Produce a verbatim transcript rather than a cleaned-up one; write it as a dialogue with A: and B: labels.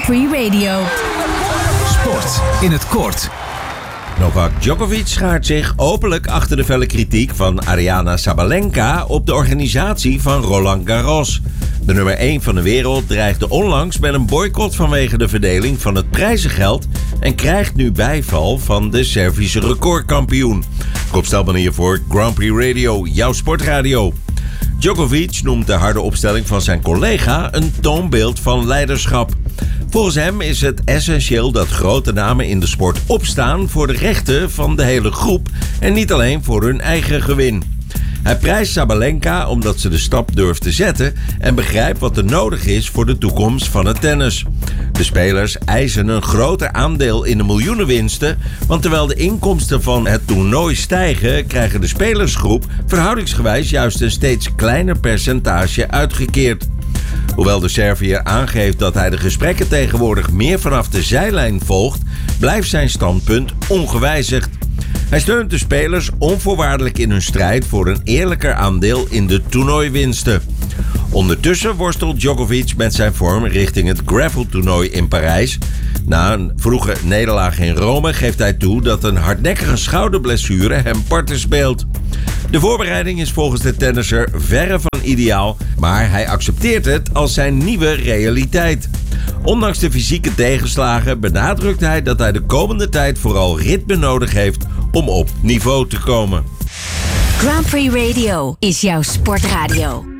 A: Prix Radio.
B: Sport in het kort.
C: Novak Djokovic schaart zich openlijk achter de felle kritiek van Aryna Sabalenka op de organisatie van Roland Garros. De nummer één van de wereld dreigde onlangs met een boycott vanwege de verdeling van het prijzengeld en krijgt nu bijval van de Servische recordkampioen. Rob Stelman hier voor Grand Prix Radio, jouw sportradio. Djokovic noemt de harde opstelling van zijn collega een toonbeeld van leiderschap. Volgens hem is het essentieel dat grote namen in de sport opstaan voor de rechten van de hele groep en niet alleen voor hun eigen gewin. Hij prijst Sabalenka omdat ze de stap durft te zetten en begrijpt wat er nodig is voor de toekomst van het tennis. De spelers eisen een groter aandeel in de miljoenenwinsten, want terwijl de inkomsten van het toernooi stijgen, krijgen de spelersgroep verhoudingsgewijs juist een steeds kleiner percentage uitgekeerd. Hoewel de Serviër aangeeft dat hij de gesprekken tegenwoordig meer vanaf de zijlijn volgt, blijft zijn standpunt ongewijzigd. Hij steunt de spelers onvoorwaardelijk in hun strijd voor een eerlijker aandeel in de toernooiwinsten. Ondertussen worstelt Djokovic met zijn vorm richting het graveltoernooi in Parijs. Na een vroege nederlaag in Rome geeft hij toe dat een hardnekkige schouderblessure hem parten speelt. De voorbereiding is volgens de tennisser verre van ideaal, maar hij accepteert het als zijn nieuwe realiteit. Ondanks de fysieke tegenslagen benadrukt hij dat hij de komende tijd vooral ritme nodig heeft om op niveau te komen.
A: Grand Prix Radio is jouw sportradio.